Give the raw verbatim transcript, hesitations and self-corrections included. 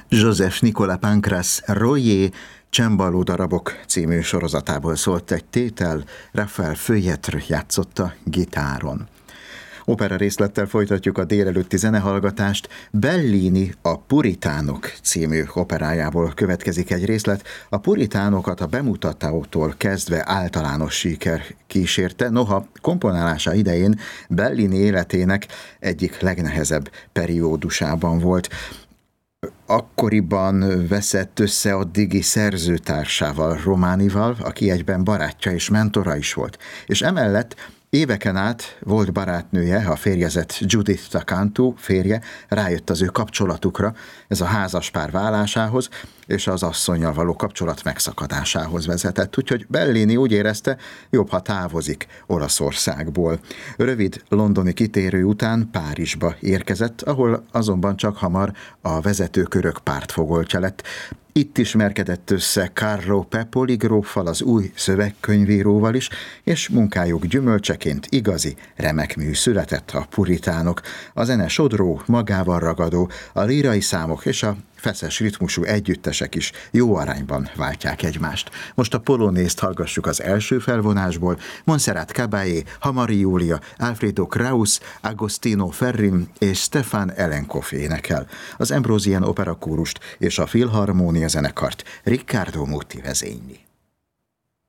Joseph Nicolas Pancras Royer Csembaló darabok című sorozatából szólt egy tétel, Raphael Feuilletre játszotta gitáron. Opera részlettel folytatjuk a délelőtti zenehallgatást. Bellini a Puritánok című operájából következik egy részlet. A puritánokat a bemutatótól kezdve általános siker kísérte, noha komponálása idején Bellini életének egyik legnehezebb periódusában volt. Akkoriban veszett össze addigi szerzőtársával, Románival, aki egyben barátja és mentora is volt. És emellett éveken át volt barátnője, a férjezett Judith Tacanto férje, rájött az ő kapcsolatukra, ez a házaspár válásához és az asszonnyal való kapcsolat megszakadásához vezetett. Úgyhogy Bellini úgy érezte, jobb, ha távozik Olaszországból. Rövid londoni kitérő után Párizsba érkezett, ahol azonban csak hamar a vezetőkörök pártfogoltja lett. Itt ismerkedett össze Carlo Pepoli gróffal, az új szövegkönyvíróval is, és munkájuk gyümölcseként igazi remek mű született, a Puritánok. A zene sodró, magával ragadó, a lírai számok és a feszes ritmusú együttesek is jó arányban váltják egymást. Most a polonészt hallgassuk az első felvonásból. Montserrat Caballé, Hamari Júlia, Alfredo Kraus, Agostino Ferrin és Stefan Elenkov énekel. Az Ambrosian Operakórust és a Filharmónia zenekart Riccardo Muti vezényli.